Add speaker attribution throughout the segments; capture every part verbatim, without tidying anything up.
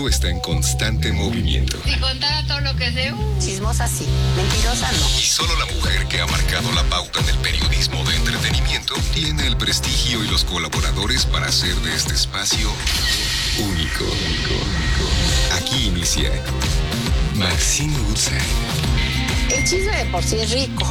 Speaker 1: pueblo está en constante movimiento.
Speaker 2: Si contara todo lo que sé, uh.
Speaker 3: Chismosa sí, mentirosa no.
Speaker 1: Y solo la mujer que ha marcado la pauta en el periodismo de entretenimiento tiene el prestigio y los colaboradores para hacer de este espacio único. Aquí inicia Maxine Woodside.
Speaker 3: El chisme de por sí es rico.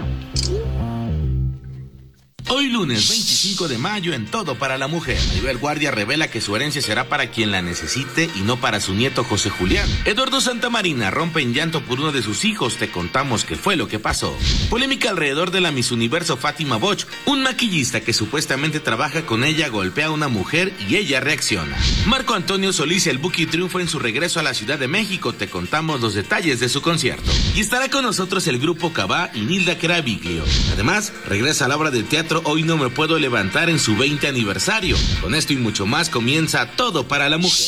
Speaker 4: Hoy lunes veinticinco de mayo en Todo para la Mujer. Maribel Guardia revela que su herencia será para quien la necesite y no para su nieto José Julián. Eduardo Santamarina rompe en llanto por uno de sus hijos. Te contamos qué fue lo que pasó. Polémica alrededor de la Miss Universo Fátima Boch. Un maquillista que supuestamente trabaja con ella golpea a una mujer y ella reacciona. Marco Antonio Solís, el Buki triunfo en su regreso a la Ciudad de México. Te contamos los detalles de su concierto. Y estará con nosotros el grupo Cabá y Nilda Caraviglio. Además, regresa a la obra de teatro Hoy no me puedo levantar en su veinte aniversario. Con esto y mucho más comienza Todo para la Mujer.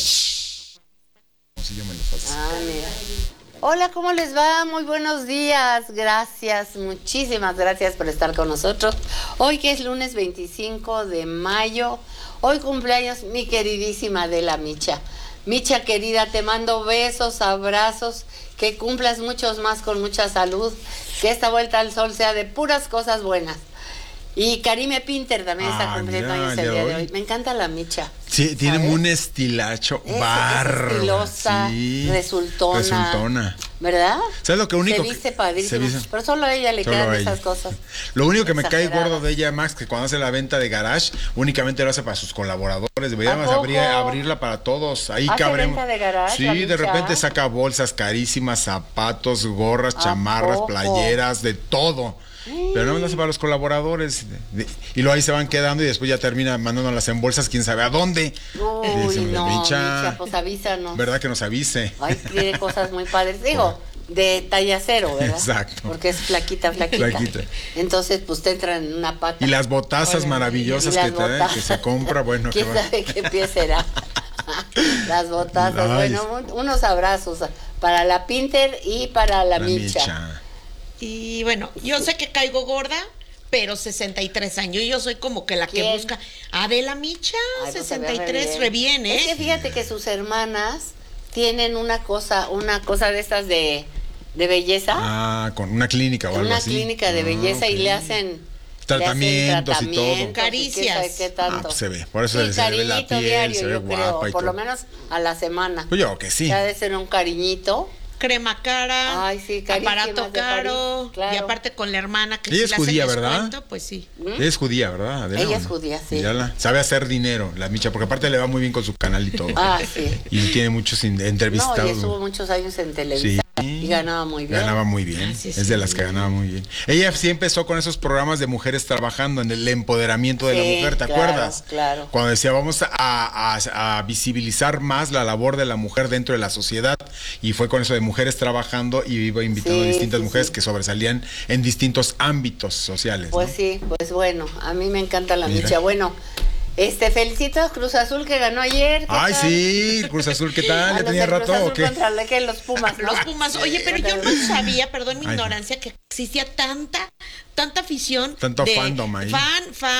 Speaker 5: Ah, mira. Hola, ¿cómo les va? Muy buenos días. Gracias, muchísimas gracias por estar con nosotros. Hoy que es lunes veinticinco de mayo, hoy cumpleaños mi queridísima Adela Micha. Micha querida, te mando besos, abrazos, que cumplas muchos más con mucha salud, que esta vuelta al sol sea de puras cosas buenas. Y Karime Pinter también está ah, cumpliendo mira, años el día de hoy. Me encanta la Micha.
Speaker 6: Sí, tiene ¿sabes? Un estilacho
Speaker 5: es,
Speaker 6: bárbaro.
Speaker 5: Es estilosa, sí, resultona.
Speaker 6: Resultona.
Speaker 5: ¿Verdad?
Speaker 6: ¿Sabes lo que único?
Speaker 5: Se viste padrísimo.
Speaker 6: Se viste,
Speaker 5: pero solo a ella le
Speaker 6: solo
Speaker 5: quedan
Speaker 6: a ella.
Speaker 5: Esas cosas.
Speaker 6: Lo único que me cae gordo de ella, Max, que cuando hace la venta de garage, únicamente lo hace para sus colaboradores. Deberíamos abrir, abrirla para todos. Ahí
Speaker 5: ¿Hace
Speaker 6: cabremos.
Speaker 5: venta de garage?
Speaker 6: Sí, de repente saca bolsas carísimas, zapatos, gorras, chamarras,
Speaker 5: poco?
Speaker 6: playeras, de todo. Pero no lo hace para los colaboradores. Y luego ahí se van quedando y después ya termina mandándolas en bolsas, quién sabe a dónde.
Speaker 5: Uy, dice, no, Micha, Micha, pues avísanos.
Speaker 6: ¿Verdad que nos avise?
Speaker 5: Ay, tiene cosas muy padres. Digo, de talla cero, ¿verdad?
Speaker 6: Exacto.
Speaker 5: Porque es flaquita, flaquita.
Speaker 6: flaquita.
Speaker 5: Entonces, pues te entran en una pata.
Speaker 6: Y las botazas bueno, maravillosas que, botazas. Te, que se compra, bueno.
Speaker 5: ¿Quién
Speaker 6: que
Speaker 5: sabe qué pie será? Las botazas. Ay. Bueno, un, unos abrazos para la Pinter y para la, la Micha. Micha.
Speaker 7: Y bueno, yo sé que caigo gorda, pero sesenta y tres años. Yo soy como que la ¿quién? Que busca. Adela Micha, ay, sesenta y tres, pues re bien, ¿eh?
Speaker 5: Es que fíjate que sus hermanas tienen una cosa, una cosa de estas de, de belleza.
Speaker 6: Ah, con una clínica o algo
Speaker 5: una
Speaker 6: así.
Speaker 5: Una clínica de belleza ah, okay. y le hacen
Speaker 6: tratamientos,
Speaker 5: le hacen
Speaker 6: y todo.
Speaker 5: Caricias. ¿Qué tanto?
Speaker 6: Ah, pues se ve. Por eso
Speaker 5: sí,
Speaker 6: se ve la piel,
Speaker 5: diario,
Speaker 6: se ve
Speaker 5: yo
Speaker 6: guapa
Speaker 5: creo,
Speaker 6: y
Speaker 5: por
Speaker 6: todo.
Speaker 5: lo menos a la semana.
Speaker 6: Pues yo que sí.
Speaker 5: Ya de ser un cariñito.
Speaker 7: Crema cara,
Speaker 5: ay, sí,
Speaker 7: aparato caro, claro. Y aparte con la hermana que
Speaker 6: ella
Speaker 7: si
Speaker 6: es judía, ¿verdad?
Speaker 7: Descuento, pues sí.
Speaker 6: ¿Mm? Ella es judía, ¿verdad? Adela,
Speaker 5: ella
Speaker 6: ¿no?
Speaker 5: es judía, sí.
Speaker 6: Ya la, sabe hacer dinero, la Micha, porque aparte le va muy bien con su canal y todo.
Speaker 5: Ah, sí.
Speaker 6: Y tiene muchos entrevistados.
Speaker 5: No, y estuvo muchos años en televisión. Sí. Y ganaba muy bien.
Speaker 6: Ganaba muy bien. Ah, sí, es sí, de las sí. que ganaba muy bien. Ella sí empezó con esos programas de mujeres trabajando en el empoderamiento de sí, la mujer, ¿te
Speaker 5: claro,
Speaker 6: acuerdas?
Speaker 5: Claro.
Speaker 6: Cuando decía vamos a, a, a visibilizar más la labor de la mujer dentro de la sociedad, y fue con eso de mujeres trabajando y iba invitando sí, a distintas sí, mujeres sí. que sobresalían en distintos ámbitos sociales.
Speaker 5: Pues
Speaker 6: ¿no?
Speaker 5: sí, pues bueno, a mí me encanta la
Speaker 6: Mira.
Speaker 5: Micha. Bueno, este, felicito a Cruz Azul que ganó ayer.
Speaker 6: Ay,
Speaker 5: tal?
Speaker 6: sí, Cruz Azul, ¿qué tal? ¿Ya tenía rato
Speaker 5: Cruz Azul
Speaker 6: o qué?
Speaker 5: Contra la, que los Pumas, ¿no?
Speaker 7: Los Pumas. Oye, pero yo no sabía, perdón mi
Speaker 6: Ay,
Speaker 7: ignorancia, que existía tanta, tanta afición.
Speaker 6: Tanto
Speaker 7: de
Speaker 6: fandom ahí.
Speaker 7: Fan, fan.